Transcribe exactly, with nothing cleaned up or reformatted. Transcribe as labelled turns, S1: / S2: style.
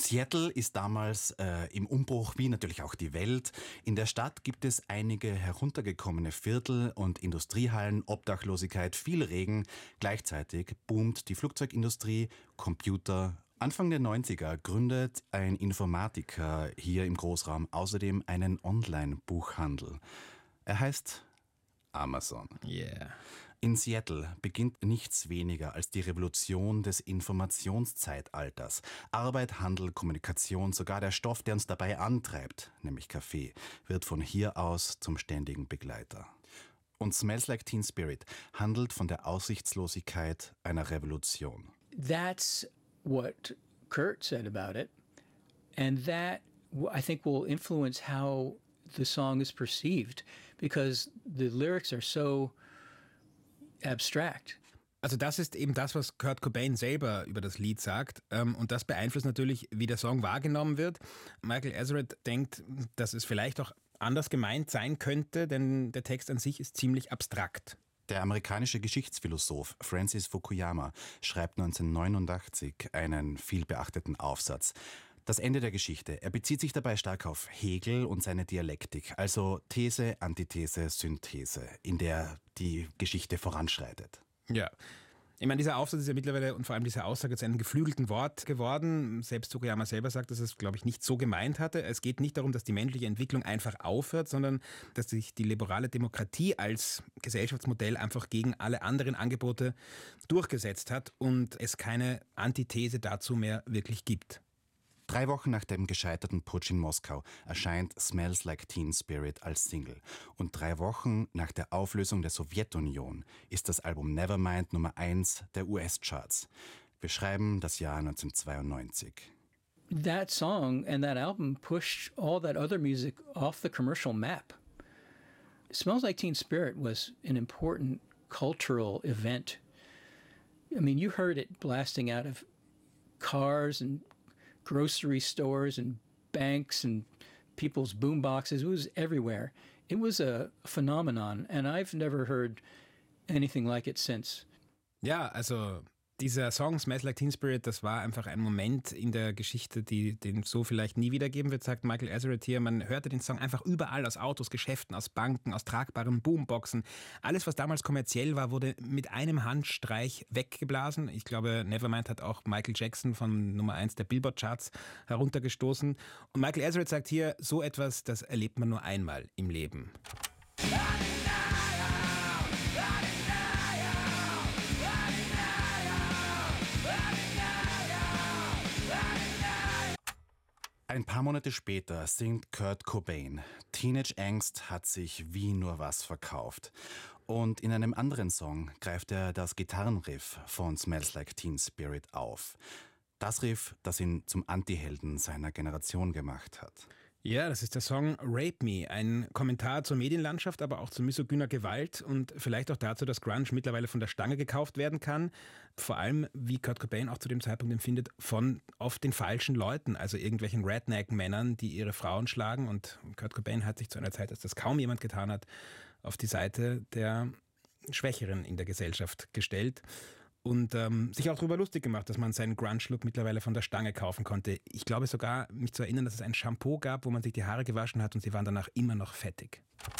S1: Seattle ist damals äh, im Umbruch, wie natürlich auch die Welt. In der Stadt gibt es einige heruntergekommene Viertel und Industriehallen, Obdachlosigkeit, viel Regen. Gleichzeitig boomt die Flugzeugindustrie, Computer. Anfang der neunziger gründet ein Informatiker hier im Großraum außerdem einen Online-Buchhandel. Er heißt Amazon.
S2: Yeah.
S1: In Seattle beginnt nichts weniger als die Revolution des Informationszeitalters. Arbeit, Handel, Kommunikation, sogar der Stoff, der uns dabei antreibt, nämlich Kaffee, wird von hier aus zum ständigen Begleiter. Und Smells Like Teen Spirit handelt von der Aussichtslosigkeit einer Revolution.
S3: That's what Kurt said about it, and that I think will influence how the song is perceived, because the lyrics are so abstract.
S2: Also das ist eben das, was Kurt Cobain selber über das Lied sagt, und das beeinflusst natürlich, wie der Song wahrgenommen wird. Michael Azerrad denkt, dass es vielleicht auch anders gemeint sein könnte, denn der Text an sich ist ziemlich abstrakt.
S1: Der amerikanische Geschichtsphilosoph Francis Fukuyama schreibt neunzehnhundertneunundachtzig einen vielbeachteten Aufsatz. Das Ende der Geschichte. Er bezieht sich dabei stark auf Hegel und seine Dialektik, also These, Antithese, Synthese, in der die Geschichte voranschreitet.
S2: Ja. Ich meine, dieser Aufsatz ist ja mittlerweile und vor allem diese Aussage zu einem geflügelten Wort geworden. Selbst Fukuyama selber sagt, dass er es, glaube ich, nicht so gemeint hatte. Es geht nicht darum, dass die menschliche Entwicklung einfach aufhört, sondern dass sich die liberale Demokratie als Gesellschaftsmodell einfach gegen alle anderen Angebote durchgesetzt hat und es keine Antithese dazu mehr wirklich gibt.
S1: Drei Wochen nach dem gescheiterten Putsch in Moskau erscheint Smells Like Teen Spirit als Single. Und drei Wochen nach der Auflösung der Sowjetunion ist das Album Nevermind Nummer eins der U S-Charts. Wir schreiben das Jahr neunzehnhundertzweiundneunzig.
S3: That song and that album pushed all that other music off the commercial map. Smells Like Teen Spirit was an important cultural event. I mean, you heard it blasting out of cars and grocery stores and banks and people's boomboxes. It was everywhere. It was a phenomenon, and I've never heard anything like it since.
S2: Ja, also dieser Song Smells Like Teen Spirit, das war einfach ein Moment in der Geschichte, die den so vielleicht nie wiedergeben wird, sagt Michael Azerrad hier. Man hörte den Song einfach überall, aus Autos, Geschäften, aus Banken, aus tragbaren Boomboxen. Alles, was damals kommerziell war, wurde mit einem Handstreich weggeblasen. Ich glaube, Nevermind hat auch Michael Jackson von Nummer eins der Billboard-Charts heruntergestoßen. Und Michael Azerrad sagt hier, so etwas, das erlebt man nur einmal im Leben.
S1: Ein paar Monate später singt Kurt Cobain. Teenage Angst hat sich wie nur was verkauft. Und in einem anderen Song greift er das Gitarrenriff von Smells Like Teen Spirit auf. Das Riff, das ihn zum Antihelden seiner Generation gemacht hat.
S2: Ja, das ist der Song Rape Me, ein Kommentar zur Medienlandschaft, aber auch zu misogyner Gewalt und vielleicht auch dazu, dass Grunge mittlerweile von der Stange gekauft werden kann. Vor allem, wie Kurt Cobain auch zu dem Zeitpunkt empfindet, von oft den falschen Leuten, also irgendwelchen Redneck-Männern, die ihre Frauen schlagen. Und Kurt Cobain hat sich zu einer Zeit, als das kaum jemand getan hat, auf die Seite der Schwächeren in der Gesellschaft gestellt. Und ähm, sich auch darüber lustig gemacht, dass man seinen Grunge-Look mittlerweile von der Stange kaufen konnte. Ich glaube sogar, mich zu erinnern, dass es ein Shampoo gab, wo man sich die Haare gewaschen hat und sie waren danach immer noch fettig.